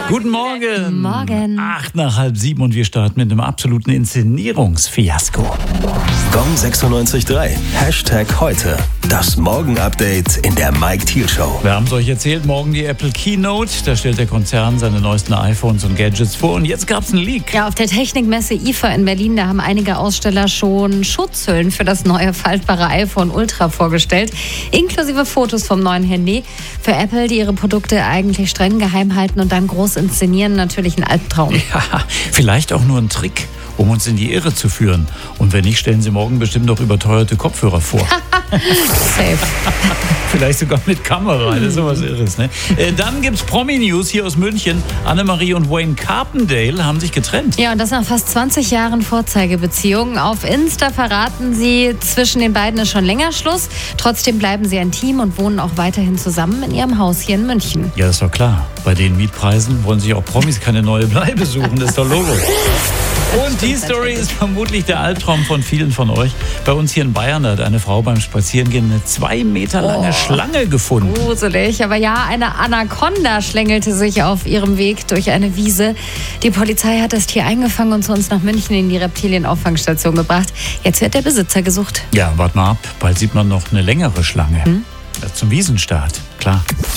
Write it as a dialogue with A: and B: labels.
A: Guten Morgen.
B: Morgen.
A: 6:08 und wir starten mit einem absoluten Inszenierungsfiasko.
C: Gong 96.3. #heute. Das Morgen-Update in der Mike Thiel Show.
A: Wir haben es euch erzählt, morgen die Apple Keynote. Da stellt der Konzern seine neuesten iPhones und Gadgets vor. Und jetzt gab es einen Leak.
B: Ja, auf der Technikmesse IFA in Berlin, da haben einige Aussteller schon Schutzhüllen für das neue faltbare iPhone Ultra vorgestellt, inklusive Fotos vom neuen Handy. Für Apple, die ihre Produkte eigentlich streng geheim halten und dann groß inszenieren, natürlich ein Albtraum.
A: Ja, vielleicht auch nur ein Trick, um uns in die Irre zu führen. Und wenn nicht, stellen sie morgen bestimmt noch überteuerte Kopfhörer vor.
B: Safe.
A: Vielleicht sogar mit Kamera, das ist sowas Irres. Ne? Dann gibt's Promi-News hier aus München. Annemarie und Wayne Carpendale haben sich getrennt.
B: Ja, und das nach fast 20 Jahren Vorzeigebeziehung. Auf Insta verraten sie, zwischen den beiden ist schon länger Schluss. Trotzdem bleiben sie ein Team und wohnen auch weiterhin zusammen in ihrem Haus hier in München.
A: Ja, ist doch klar. Bei den Mietpreisen wollen sich auch Promis keine neue Bleibe suchen, das ist doch logisch. Und die Story ist vermutlich der Albtraum von vielen von euch. Bei uns hier in Bayern hat eine Frau beim Spazierengehen eine 2 Meter lange Schlange gefunden.
B: Gruselig, aber ja, eine Anaconda schlängelte sich auf ihrem Weg durch eine Wiese. Die Polizei hat das Tier eingefangen und zu uns nach München in die Reptilienauffangstation gebracht. Jetzt wird der Besitzer gesucht.
A: Ja, wart mal ab, bald sieht man noch eine längere Schlange. Zum Wiesenstart, klar.